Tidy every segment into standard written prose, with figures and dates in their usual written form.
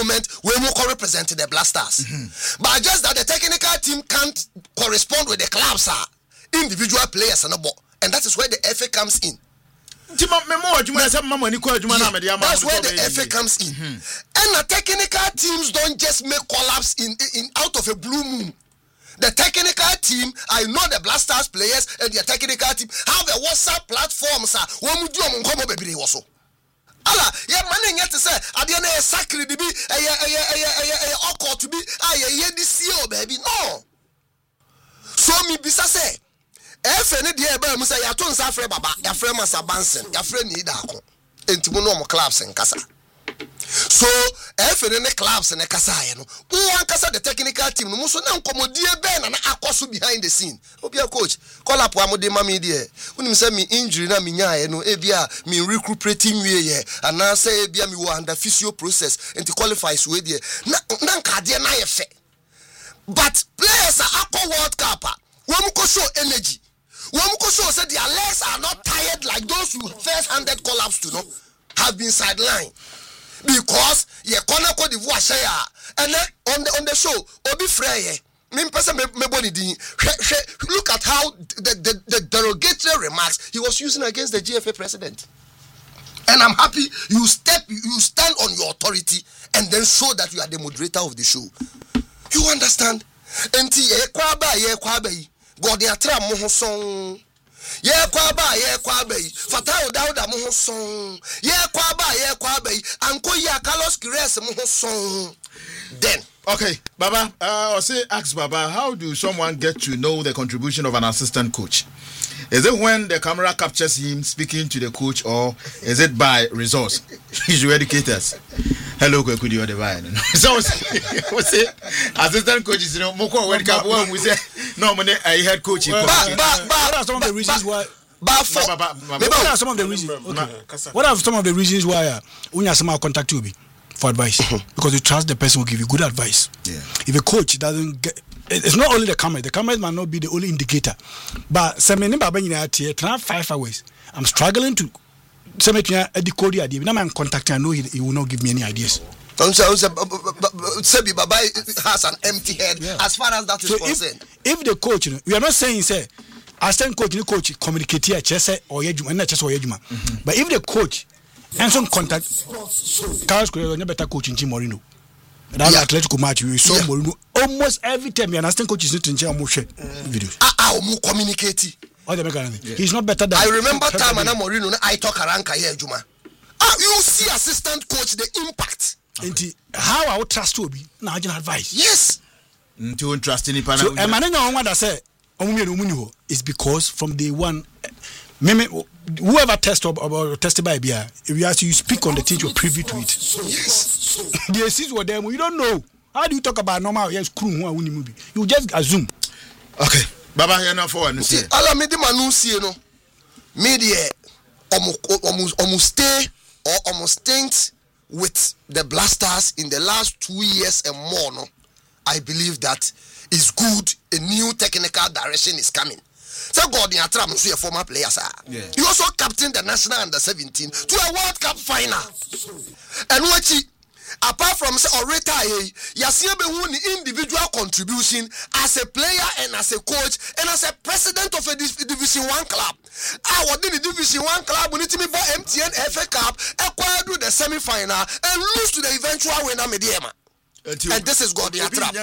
moment we will represent the Blasters. But just that the technical team can't correspond with the clubs, individual players and that is where the FA comes in. That's where the FA comes in. And the technical teams don't just make collapse in out of a blue moon. The technical team, I know the Blasters players and the technical team have a WhatsApp platform, sir. What would you come baby also? Allah, yeah, man, yet to say, I didn't a sacred to be a awkward to be this year, baby. No. So me bisa say. Any dear Bam say, I told Safre Baba, your friend Masabansen, your friend Nidako, and Timono clubs and Casa. So, any clubs and a Casayano, who one Casa the technical team, Musso Nankomo, dear Ben, and Aquasu behind the scene. Obia coach, call up one de mammy dear. When you send me injury, na minya, no, Ebia, me recuperating me, and now say Ebia me under physio process and to qualify Sweden. Nanka, dear Nayafe. But players are Aqua World Cup. One could show energy. One could show that their legs are not tired like those who first-handed collapse to know have been sidelined because ye corner Cote d'Ivoire share and then on the show Obi Freye look at how the derogatory remarks he was using against the GFA president. And I'm happy you stand on your authority and then show that you are the moderator of the show. You understand? God they atra mo ho son ye kwa ba Fatao Dauda mo ho son ye kwa ba anko ya Carlos Queiroz mo ho son. Then okay, Baba, I'll say ask Baba, how do someone get to know the contribution of an assistant coach? Is it when the camera captures him speaking to the coach, or is it by results? He's your educators. Hello, could you divine? So, we say assistant coaches, Moko World Cup. We say normally I head coach. What are some of the reasons why? What are some of the reasons? What are some of the reasons why Unya somehow contact you for advice? Because you trust the person will give you good advice. Yeah. If a coach doesn't get, it's not only the cameras might not be the only indicator, but 5 hours. I'm struggling to decode the idea. Now I'm contacting. I know he will not give me any ideas. Sebi Baba has an empty head as far as that is concerned. If the coach, we are not saying say, assistant coach communicate here, or yejuma, but if the coach and some contact, Carlos Queiroz is a better coach in Jim Morino. That Atletico match we saw Morino almost every time. You understand coaches need to change videos. Communicate. He's not better than. I remember time and Morino. I talk aranka here, Juma. You see assistant coach the impact. How I would trust to be now advice. Yes. To trust any panel. So Emmanuel what I say is because from day one, whoever tested by BIA, if you ask you speak on the things you're privy to it. Yes. The assist were there. You don't know. How do you talk about normal? Yes, crew who are winning movie. You just assume. Okay. Baba, you're not for one. Allah made them announce, media almost stay or almost stint with the Blasters in the last 2 years and more. No, I believe that is good. A new technical direction is coming. So God, you are former player, sir. Yeah. You also captained the national under-17 to a World Cup final. And what apart from retire, you see individual contribution as a player and as a coach and as a president of a Division 1 club. I was in the Division 1 club when it me for MTN FA Cup, acquired to the semi-final and lose to the eventual winner Mediema. And this is God the trap.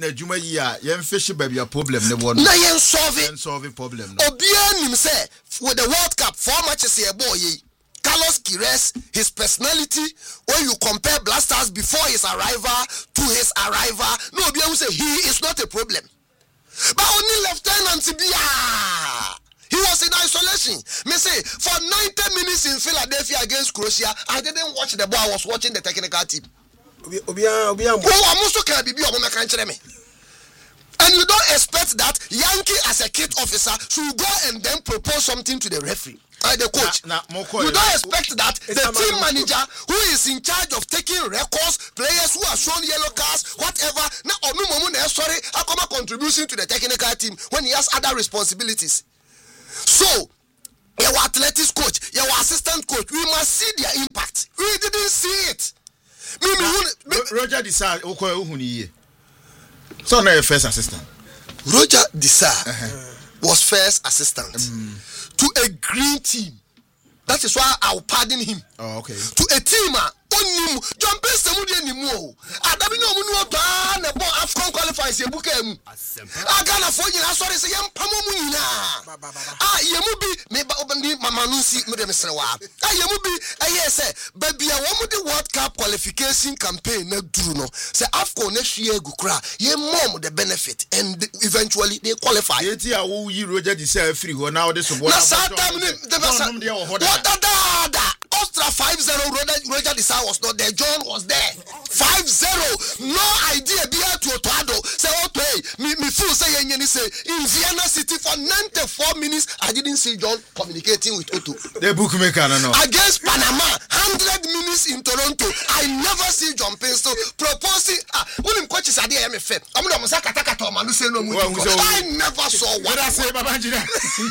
Solve problem. Obian himself with the World Cup 4 matches here, boy. Carlos Queiroz, his personality, when you compare Blasters before his arrival to his arrival, no, Obian will say he is not a problem. But only Lieutenant Bia, he was in isolation. Me say for 90 minutes in Philadelphia against Croatia, I didn't watch the ball. I was watching the technical team. And you don't expect that Yankee as a kit officer should go and then propose something to the referee, the coach. You don't expect that the team manager who is in charge of taking records, players who are shown yellow cards, whatever. Now, sorry, I come a contribution to the technical team when he has other responsibilities. So, your athletics coach, your assistant coach, we must see their impact. We didn't see it. Roger Desai Oko Uhuni. So now first assistant. Roger Desai was first assistant to a green team. That is why I'll pardon him. Oh, okay. To a team, John Pestamudi anymore. Adabino Munuba, the Afcon qualifies a book. I got a phone. I saw this young Pamuna. Yamubi, maybe Obandi Mamanusi, Madame Sawa. Yamubi, yes, baby, I want the World Cup qualification campaign. No, Druno. Say Afcon next year, Gukra, ye mom the benefit, and eventually they qualify. Yetia, who you Roger Desai free, who now this is what Austria 5-0. Roger Desai was not there. John was there. 5-0. No idea. Be to Otoado. Say, okay, me fool say in Vienna City for 94 minutes. I didn't see John communicating with Otto. The bookmaker, no. Against Panama, 100 minutes in Toronto. I never see John Pesto proposing. When him coaches are there, MFF. I never saw one. What I say, Babangida?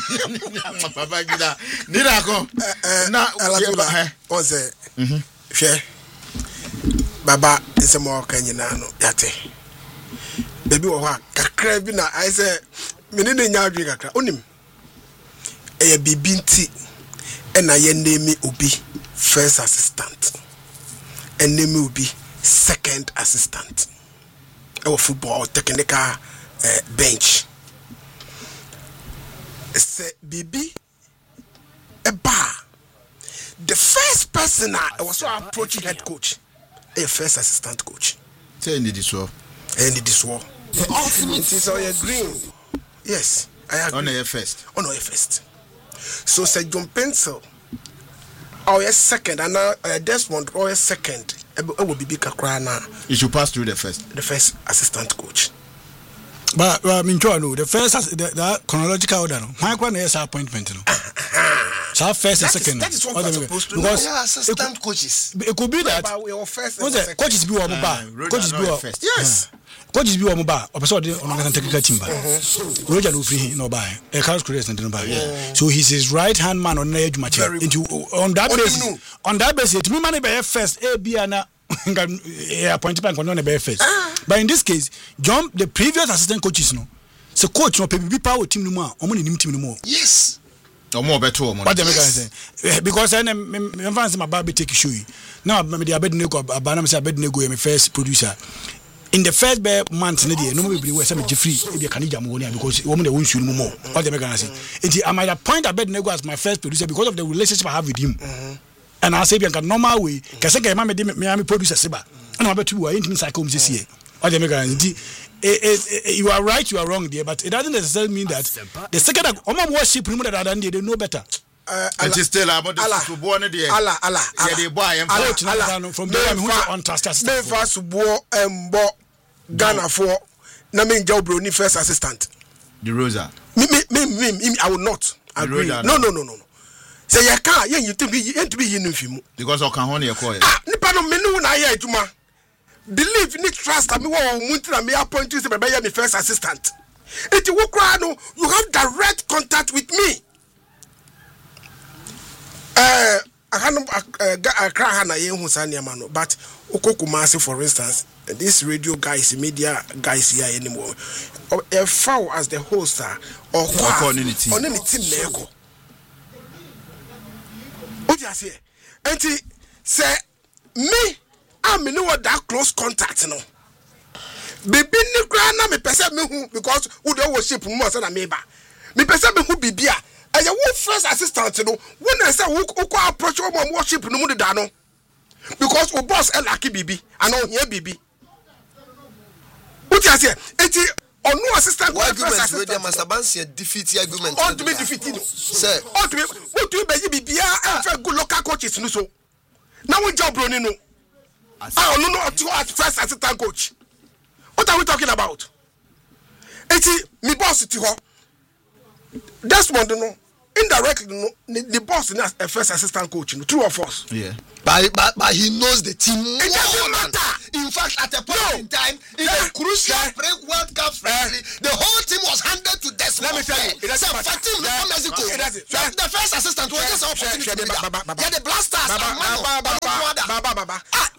Babangida. Now, what's it? Share. Baba is a more Kenyano, Yate. Baby, kakra bi na I say, menene nya adwe kakra. Onim. Eye bibinti e na ye name obi first assistant. And name obi second assistant. Our football technical bench. Say bibi a bar. The first person I was approaching head coach, a first assistant coach. Say this war. The ultimate is on your green. Yes, I agree. On your first. So say John Pencil. Or your second, and now Desmond or your second. It will be big crana. You should pass through the first assistant coach. But I mean, the first the chronological order. My one is appointment. So first and second. That is what we're supposed to do. Because assistant coaches. It could be that. Coaches be one bar. Coaches be one. Yes. Coaches be one bar. Or so on a technical team. Roger no free no buy. A Carlos Correa and no buy. So he's his right hand man on the edge match. Into on that basis. On that basis, me money by first. A B and appointed by on the first. But in this case, John, the previous assistant coaches no. So coach no people power team no more. Omoni nim team no more. Yes. No more better. What the say? Because I'm fancy my baby take show you. Now me the Abednego Abanam say Abednego my first producer. In the first month no more be say me Jeffrey e be Kanija mo because woman dey won show no more. What the make say? I might appoint Abednego as my first producer because of the relationship I have with him. And I say be a normal way. Kase ke me producer seba. And I bet you are into cycle me say. What the make you are right, you are wrong there, but it doesn't necessarily mean that the second that Oma worship him that they know better. And still about the born there. Allah. Yeah, they buy from there who on trust us. Me first bo Ghana for na me job bro ni first assistant. The Rosa. Me I will not agree. No. Say you can't you to be yin because I can only call it. Nipa no me no na ya adwuma. Believe in trust me want me appoint you say be my first assistant. It you cry no you have direct contact with me. I cry na ye hu saniama no but Okokumasi for instance this radio guys media guys here anymore a foul as the host or community on any team na eko o just say enti say me I'm no that close contact no bibi ni kra na me pese me hu because who dey worship mo say na me ba me pese me hu bibia and your first assistant no when I say who approach mo worship no mu de da no because o boss e like bibi and on here bibi what you say eti onu assistant what first assistant master bansi defeat argument all to be defeated say all to be what you be bibia and for good local coaches no so now we job bro ni no I don't know what first assistant coach. What are we talking about? Eti me boss ti ho. Desmond no indirectly no the boss is a first assistant coach no true or false? Yeah. But he knows the team. It doesn't matter. In fact, at a point in time, in the crucial World Cup friendly, the whole team was handed to Desmond. Let me tell you, it doesn't matter. Mexico. The first assistant was just an opportunity. Yeah, the Blasters.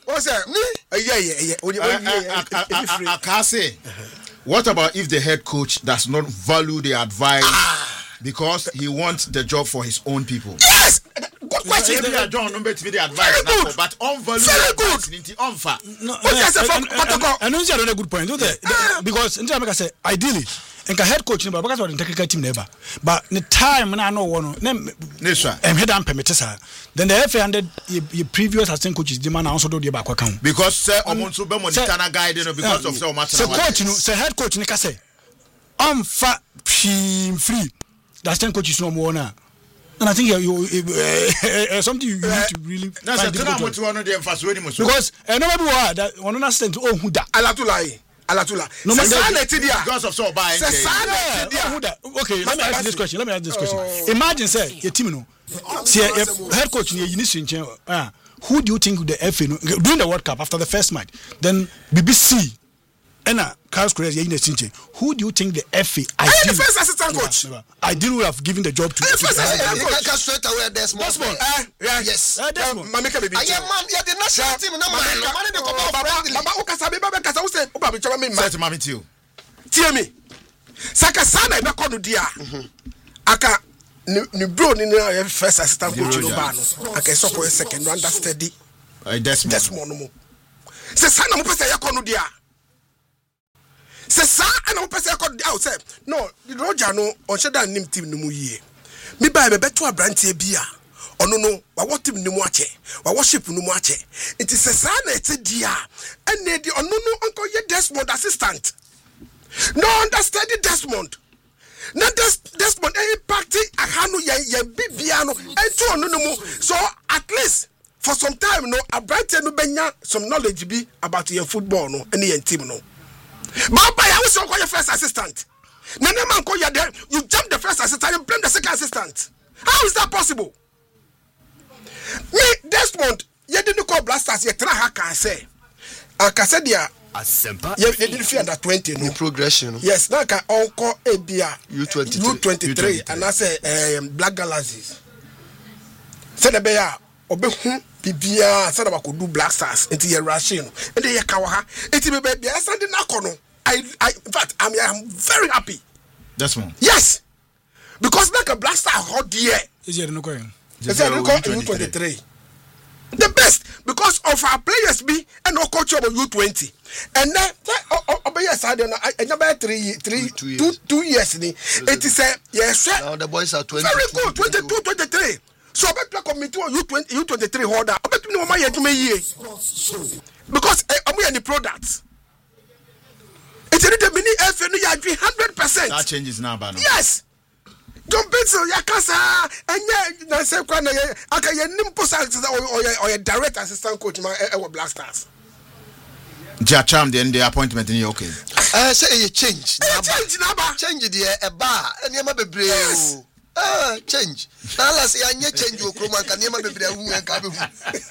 What's that? Yeah. Akase, what about if the head coach does not value the advice because he wants the job for his own people? Yes. Good question. Maybe John number to be the advice, Very good. but unvalue Very the advice. And don't say another good point, because in time I say ideally, and head coach because of the technical team never. But the time when I know one, then head and permitters then the FA handed your previous assistant coaches demand also do the back account because say Omonso be monitana guide because of so much. So coach, say head coach nika say fat free. The assistant coaches no more now. And I think you something you need to really find difficult. Because nobody will that one understand to who that Alatula. No matter because of so buying. Okay, let me ask this question. Imagine say your team no. See head coach you need to who do you think the FA during the World Cup after the first match? Then BBC and Carlos Correa who do you think the FA the first assistant coach ideally would have given the job to straight away Desmond. Yes. Desmond. The national team no man Tell me. Saka sana be kono dia. Aka ni bro ni first assistant coach no ba no. Aka so for second understudy. Desmond no mo. Se sana mo pese yakono dia. Se sa ana mo pese yakono dia o say no, the Roger no on sheda nim team no mu yie. Me ba be beto abrantie bia. Ono no wa what team no mu ache. Wa worship no mu ache. It is se sa na ete dia. Ene di ono no onko ye Desmond assistant. No understudy Desmond. Na Desmond impact ahanu ye bibiano ento ono no mu. So at least for some time no abrante no benya some knowledge bi about your football no any your team no. Baba ya we so call your first assistant. Na man call you there you jump the first assistant and blame the second assistant. How is that possible? Me Desmond ye didn't call Blasters ye try can say. Aka say dia they didn't feel under 20 no progression. Yes, na ka onko ebia U23 and I say Black Galaxies. Say the bear obehu bibia say ba ko do Black Stars into your rushing and they ka ha enti be bia send na kono. I in fact I'm very happy. That's one. Yes. Because like a Black Star hot there. Is it no going? U23. The best because of our players be and no coach of U20. And then yes I don't know about 2 years ni it is yes now the boys are 20 very good 22 23. So I bet committee U23 holder I bet no my year because I'm the products. It's the mini FA no you agree 100%. That changes now but no. Yes. John Benson yakasa enye na se kwa na aka ye nimpo sa or direct assistant coach ma e Black Stars. Jacham the appointment in okay. Say change. Change the eba enema bebre o. Change. Na la say anye change o kroma kan enema bebre hu en ka be hu.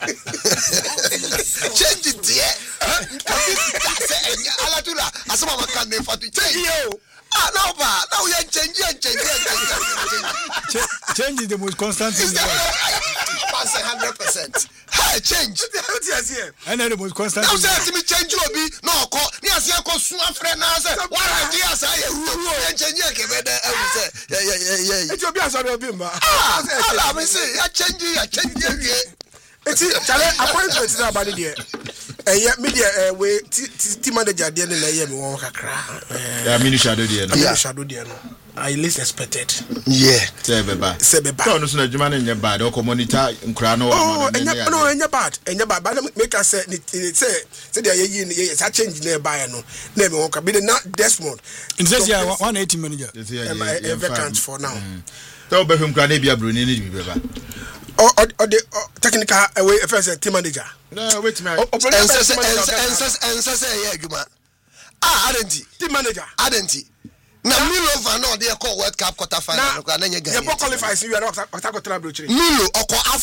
Change it there. Say enye alatula asema makan ne fatu change. Now we are changing. Change is the most constant thing. 100%. Hey, change. And the most constant. Now say me change you be no ko. Ni asia ko su afre na say. What idea say you change ke be dey say. Yeah. It be asori obi mba. Allah me say ya change wie. Eti chale appointment na ba dey. Media we team manager there na ye me won kakra. Yeah, mini shadow there no. Yeah, shadow there no. I least expected. Yeah. Sebeba. So no so na juma na nya bad o monitor nkra no no enya bad. But make us say say there ye change na buy no. Na me won ka be na Desmond. In this year 180 manager. Vacant for now. So be him kra na bia bro ni bi beba. Or the technical away first team manager. No, wait me. And say yeah, Adenti. Team manager. Adenti. Na Milo no they call World Cup quarter final. Na qualifies you are not Milo